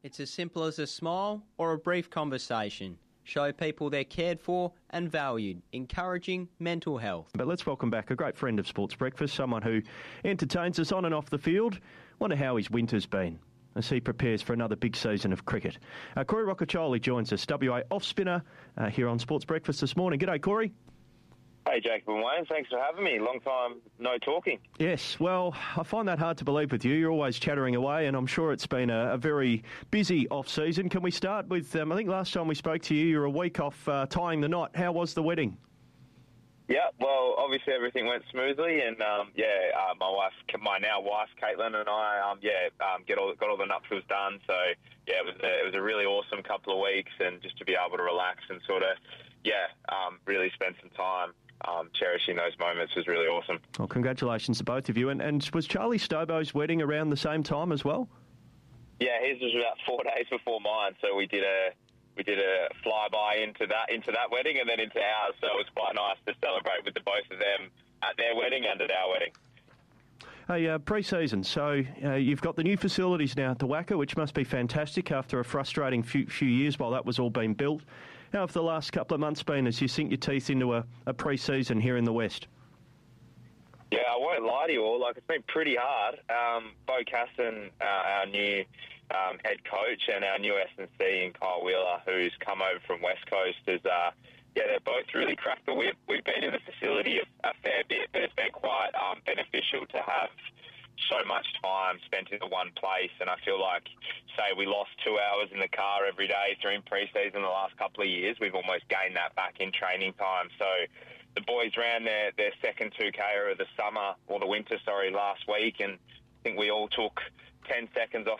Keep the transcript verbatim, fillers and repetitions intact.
It's as simple as a smile or a brief conversation. Show people they're cared for and valued, encouraging mental health. But let's welcome back a great friend of Sports Breakfast, someone who entertains us on and off the field. Wonder how his winter's been as he prepares for another big season of cricket. Uh, Corey Rocchiccioli joins us, W A off-spinner, uh, here on Sports Breakfast this morning. G'day, Corey. Hey, Jacob and Wayne. Thanks for having me. Long time no talking. Yes, well, I find that hard to believe with you. You're always chattering away, and I'm sure it's been a, a very busy off-season. Can we start with, um, I think last time we spoke to you, you were a week off uh, tying the knot. How was the wedding? Yeah, well, obviously everything went smoothly, and um, yeah, uh, my wife, my now wife, Caitlin, and I, um, yeah, um, get all got all the nuptials done. So yeah, it was a, it was a really awesome couple of weeks, and just to be able to relax and sort of, yeah, um, really spend some time. Um, cherishing those moments was really awesome. Well, congratulations to both of you. And, and was Charlie Stobo's wedding around the same time as well? Yeah, his was about four days before mine, so we did a we did a flyby into that into that wedding and then into ours. So it was quite nice to celebrate with the both of them at their wedding and at our wedding. Hey, uh, pre-season, so uh, you've got the new facilities now at the Wacker, which must be fantastic after a frustrating few, few years while that was all being built. How have the last couple of months been as you sink your teeth into a, a pre-season here in the West? Yeah, I won't lie to you all. Like, it's been pretty hard. Um, Bo Casson, uh, our new um, head coach, and our new S and C in Kyle Wheeler, who's come over from West Coast, is uh, yeah, they're both really cracked the whip. We've been in the facility a, a fair bit, but it's been quite um, beneficial to have so much time spent in the one place. And I feel like, say, we lost two hours in the car every day during pre-season the last couple of years. We've almost gained that back in training time. So the boys ran their, their second two K of the summer, or the winter, sorry, last week, and I think we all took ten seconds off